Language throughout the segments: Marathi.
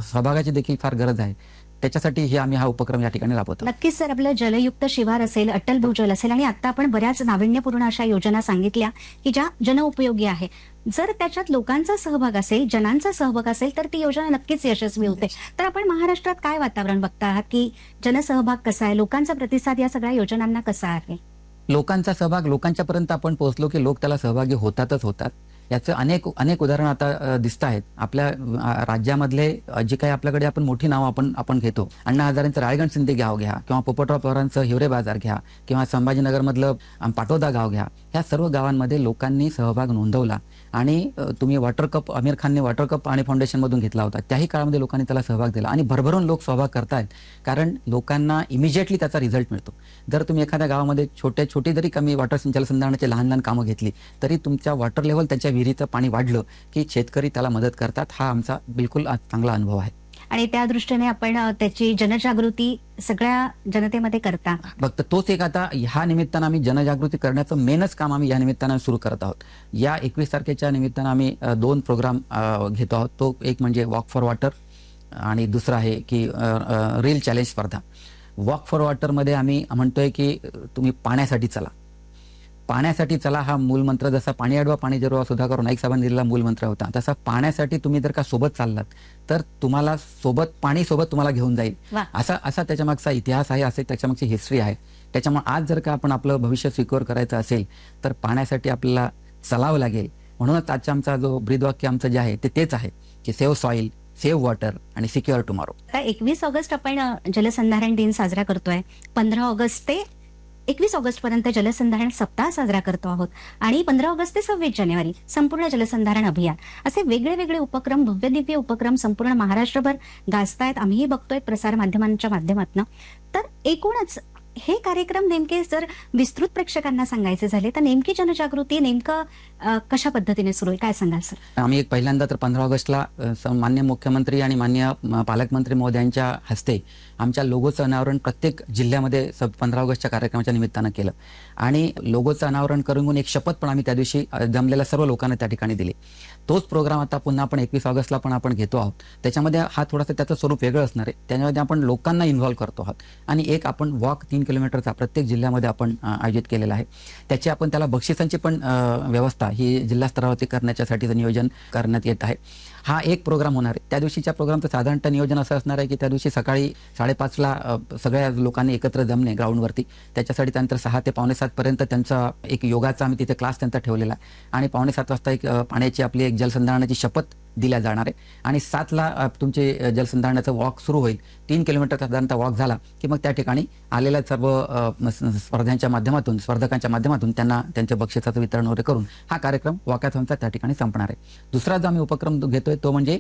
सहभागाची देखील फार गरज आहे. त्याच्यासाठी आम्ही हा उपक्रम या ठिकाणी राबवतो. नक्कीच सर, आपलं जलयुक्त शिवार असेल, अटल भूजल असेल आणि आता आपण बऱ्याच नाविन्यपूर्ण अशा योजना सांगितल्या की ज्या जनउपयोगी आहे. जर त्याच्यात लोकांचा सहभाग असेल, जनांचा सहभाग असेल तर ती योजना नक्कीच यशस्वी होते. तर आपण महाराष्ट्रात काय वातावरण बघता आहात की जनसहभाग कसा आहे, लोकांचा प्रतिसाद या सगळ्या योजनांना कसा आहे? लोकांचा सहभाग, लोकांच्या पर्यंत आपण पोहोचलो की लोक त्याला सहभागी होतातच होतात. याचं अनेक उदाहरण आता दिसत आहेत. आपल्या राज्यामधले जे काही आपल्याकडे आपण मोठी नावं आपण घेतो, अण्णा हजारेंचं राळेगण सिंधे गाव घ्या किंवा पोपटराव पवारांचं हिवरे बाजार घ्या किंवा संभाजीनगरमधलं पाटोदा गाव घ्या, ह्या सर्व गावांमध्ये लोकांनी सहभाग नोंदवला. आणि तुम्ही वॉटर कप, आमिर खानने वॉटर कप पाणी फाउंडेशनमधून घेतला होता, त्याही काळामध्ये लोकांनी त्याला सहभाग दिला आणि भरभरून लोक सहभाग करतायत. कारण लोकांना इमिजिएटली त्याचा रिझल्ट मिळतो. जर तुम्ही एखाद्या गावामध्ये छोटी जरी कमी वॉटर जलसंधारणाची लहान कामं घेतली तरी तुमच्या वॉटर लेव्हल, त्यांच्या विहिरीचं पाणी वाढलं की शेतकरी त्याला मदत करतात. हा आमचा बिलकुल चांगला अनुभव आहे. आणि त्या दृष्टीने आपण त्याची जनजागृती सगळ्या जनतेमध्ये करता. फक्त तोच एक आता ह्या निमित्तानं आम्ही जनजागृती करण्याचं मेनच काम आम्ही या निमित्तानं सुरू करत आहोत. या 21 तारखेच्या निमित्तानं आम्ही 2 प्रोग्राम घेतो आहोत. तो एक म्हणजे वॉक फॉर वॉटर आणि दुसरा आहे की रील चॅलेंज स्पर्धा. वॉक फॉर वॉटरमध्ये आम्ही म्हणतोय की तुम्ही पाण्यासाठी चला, पाण्यासाठी चला हा मूलमंत्र. जसा पाणी अडवा पाणी जिरवा सुधाकर नाईक साहेबांनी दिलेला मूलमंत्र होता, तसा पाण्यासाठी तुम्ही जर का सोबत चाललात तर तुम्हाला पाणी सोबत तुम्हाला घेऊन जाईल. असा त्याच्यामागचा इतिहास आहे, असे त्याच्यामागची हिस्ट्री आहे. त्याच्यामुळे आज जर का आपण आपलं भविष्य सिक्युअर करायचं असेल तर पाण्यासाठी आपल्याला चलावं लागेल. म्हणूनच आजचा आमचा जो ब्रीदवाक्य आमचं जे आहे तेच आहे की सेव्ह सॉइल, सेव्ह वॉटर आणि सिक्युअर टुमॉरो. 21 ऑगस्ट आपण जलसंधारण दिन साजरा करतोय. 15 ऑगस्ट ते 21 ऑगस्ट पर्यंत जलसंधारण सप्ताह साजरा करतो आहोत आणि 15 ऑगस्ट ते 26 जानेवारी संपूर्ण जलसंधारण अभियान, असे वेगळे उपक्रम, भव्य दिव्य उपक्रम संपूर्ण महाराष्ट्रभर गाजतायत. आम्हीही बघतोय प्रसार माध्यमांच्या माध्यमातून. तर एकूणच हे कार्यक्रम नेमके जर विस्तृत प्रेक्षकांना सांगायचे झाले तर नेमकी जनजागृती नेमकं कशा पद्धतीने सुरू आहे, काय सांगाल सर? आम्ही पहिल्यांदा तर 15 ऑगस्टला माननीय मुख्यमंत्री आणि माननीय पालकमंत्री महोदयांच्या हस्ते आमच्या लोगोचं अनावरण प्रत्येक जिल्ह्यामध्ये 15 ऑगस्टच्या कार्यक्रमाच्या निमित्तानं केलं. आणि लोगोचं अनावरण करून एक शपथ पण आम्ही त्या दिवशी जमलेल्या सर्व लोकांना त्या ठिकाणी दिली. तोच प्रोग्राम आता पुन्हा आपण 21 ऑगस्टला पण आपण घेतो आहोत. त्याच्यामध्ये हा थोडासा त्याचं स्वरूप वेगळं असणार आहे. त्याच्यामध्ये आपण लोकांना इन्व्हॉल्व्ह करतो आहोत आणि एक आपण वॉक 3 किलोमीटरचा प्रत्येक जिल्ह्यामध्ये आपण आयोजित केलेला आहे. त्याची आपण त्याला बक्षिसांची पण व्यवस्था ही जिल्हा स्तरावरती करण्याच्यासाठीचं नियोजन करण्यात येत आहे. हा एक प्रोग्राम होणार आहे. त्या दिवशीच्या प्रोग्रामचं साधारणतः नियोजन असं असणार आहे की त्या दिवशी सकाळी 5:30ला सगळ्या लोकांनी एकत्र जमणे ग्राउंडवरती. त्याच्यासाठी त्यानंतर 6 ते 6:45 पर्यंत त्यांचा एक योगाचा आम्ही तिथे क्लास त्यांचा ठेवलेला आहे. आणि 6:45 वाजता एक पाण्याची आपली एक जलसंधारणाची शपथ दिल्या जाणार आहे. आणि 7ला तुमचे जलसंधारणाचं वॉक सुरू होईल. 3 किलोमीटर साधारणतः वॉक झाला की मग त्या ठिकाणी आलेल्या सर्व स्पर्धांच्या माध्यमातून, स्पर्धकांच्या माध्यमातून त्यांना त्यांच्या बक्षिसाचं वितरण वगैरे करून हा कार्यक्रम वॉकॅथॉनचा त्या ठिकाणी संपणार आहे. दुसरा जो आम्ही उपक्रम घेतोय तो म्हणजे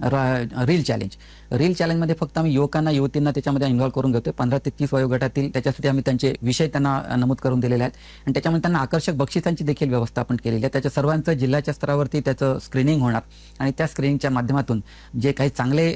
रील चॅलेंज. रील चॅलेंजमध्ये फक्त आम्ही युवकांना, युवतींना त्याच्यामध्ये इन्व्हॉल्व्ह करून घेतोय. 15 ते 30 वयोगटातील. त्याच्यासाठी आम्ही त्यांचे विषय त्यांना नमूद करून दिलेले आहेत आणि त्याच्यामध्ये त्यांना आकर्षक बक्षिसांची देखील व्यवस्था आपण केलेली आहे. त्याच्या सर्वांचं जिल्ह्याच्या स्तरावरती त्याचं स्क्रीनिंग होणार आणि त्या स्क्रीनिंगच्या माध्यमातून जे काही चांगले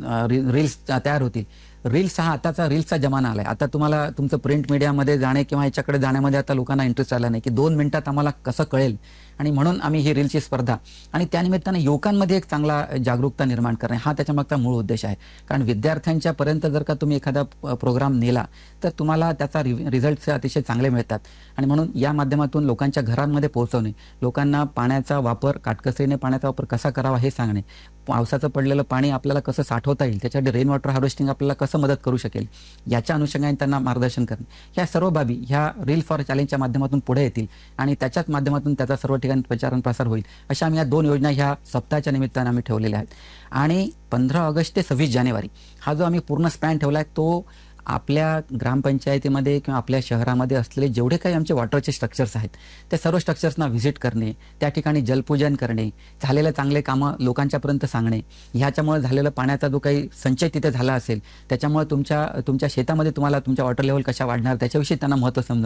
रील्स तयार होतील. रील्स हा आताचा रील्सचा जमाना आलाय. आता तुम्हाला तुमचं प्रिंट मीडियामध्ये जाणे किंवा याच्याकडे जाण्यामध्ये आता लोकांना इंटरेस्ट आला नाही की 2 मिनिटात आम्हाला कसं कळेल. आणि म्हणून आम्ही ही रीलची स्पर्धा आणि त्यानिमित्तानं युवकांमध्ये एक चांगला जागरूकता निर्माण करणे हा त्याच्यामागचा मूळ उद्देश आहे. कारण विद्यार्थ्यांच्या पर्यंत जर का तुम्ही एखादा प्रोग्राम नेला तर तुम्हाला त्याचा रिझल्ट अतिशय चांगले मिळतात. आणि म्हणून या माध्यमातून लोकांच्या घरांमध्ये पोहोचवणे, लोकांना पाण्याचा वापर, काटकसरीने पाण्याचा वापर कसा करावा हे सांगणे, पावसाचं पडलेलं पाणी आपल्याला कसं साठवता येईल, त्याच्यासाठी रेन वॉटर हार्वेस्टिंग आपल्याला कसं मदत करू शकेल, याच्या अनुषंगाने त्यांना मार्गदर्शन करणे, ह्या सर्व बाबी ह्या रील फॉर चॅलेंजच्या माध्यमातून पुढे येतील आणि त्याच्याच माध्यमातून त्याचा सर्व ठिकाणी प्रचार आणि प्रसार होईल. अशा आम्ही या 2 योजना ह्या सप्ताहाच्या निमित्तानं आम्ही ठेवलेल्या आहेत. आणि 15 ऑगस्ट ते 26 जानेवारी हा जो आम्ही पूर्ण स्पॅन ठेवला आहे तो आपल्या ग्रामपंचायतीमध्ये किंवा आपल्या शहरामध्ये असलेले जेवढे काही आमचे वॉटरचे स्ट्रक्चर्स आहेत त्या सर्व स्ट्रक्चर्सना व्हिजिट करणे, त्या ठिकाणी जलपूजन करणे, झालेलं चांगले कामं लोकांच्यापर्यंत सांगणे, ह्याच्यामुळे झालेलं पाण्याचा जो काही संचय तिथे झाला असेल त्याच्यामुळे तुमच्या शेतामध्ये तुम्हाला तुमच्या वॉटर लेवल कशा वाढणार त्याच्याविषयी त्यांना महत्त्व समजवणे.